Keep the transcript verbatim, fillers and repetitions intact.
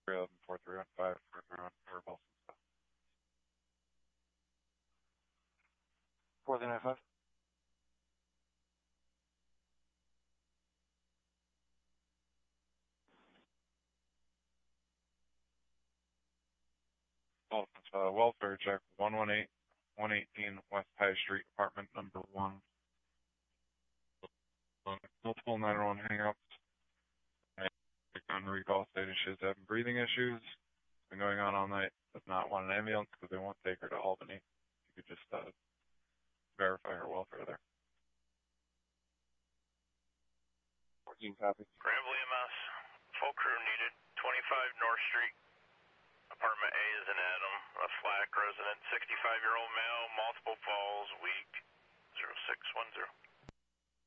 eleven four three one five four three one four Boston. four three nine five. Oh, it's a welfare check, one one eight, one eighteen West High Street, apartment number one. Multiple nine one one hangups. On recall stating she's having breathing issues. It's been going on all night. Does not want an ambulance because they won't take her to Albany. If you could just uh, verify her welfare there. fourteen copy. Granville E M S, full crew needed, twenty-five North Street. Apartment A is in Adam, a Flack resident, sixty-five-year-old male, multiple falls, weak, zero six one zero.